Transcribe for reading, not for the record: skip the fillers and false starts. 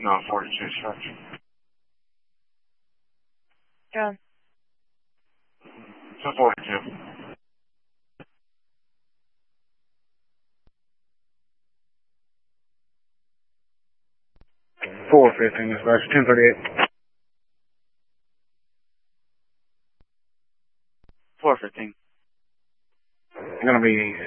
No, 42 stretch. John. It's a 42. $4.15, dispatch, 1038. 415. Gonna be